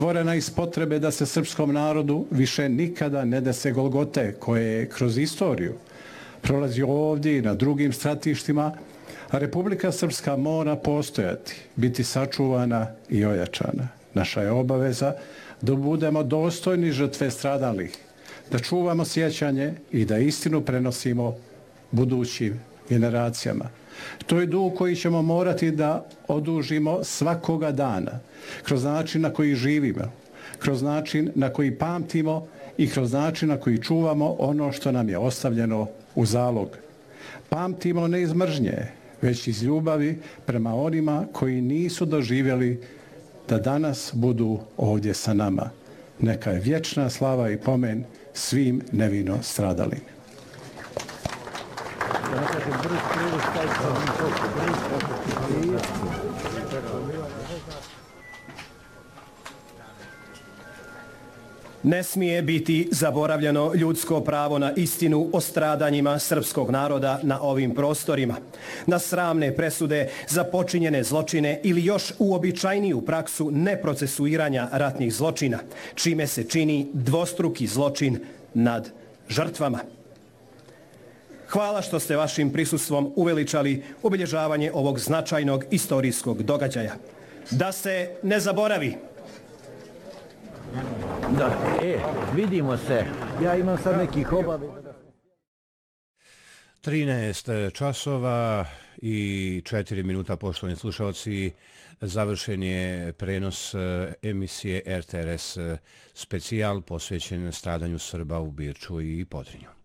Stvorena iz potrebe da se srpskom narodu više nikada ne dese golgote koje je kroz istoriju prolazi ovdje i na drugim stratištima, a Republika Srpska mora postojati, biti sačuvana i ojačana. Naša je obaveza da budemo dostojni žrtve stradalih, da čuvamo sjećanje i da istinu prenosimo budućim generacijama. To je dug koji ćemo morati da odužimo svakoga dana, kroz način na koji živimo, kroz način na koji pamtimo i kroz način na koji čuvamo ono što nam je ostavljeno u zalog. Pamtimo ne iz mržnje, već iz ljubavi prema onima koji nisu doživjeli da danas budu ovdje sa nama. Neka je vječna slava i pomen svim nevino stradalim. Ne smije biti zaboravljeno ljudsko pravo na istinu o stradanjima srpskog naroda na ovim prostorima, na sramne presude za počinjene zločine ili još uobičajniju praksu neprocesuiranja ratnih zločina, čime se čini dvostruki zločin nad žrtvama. Hvala što ste vašim prisustvom uveličali obilježavanje ovog značajnog istorijskog događaja. Da se ne zaboravi! Da, vidimo se. Ja imam sad nekih obaveza. 13 časova i 4 minuta, poštovani slušalci. Završen je prenos emisije RTRS specijal posvećen stradanju Srba u Birču i Podrinju.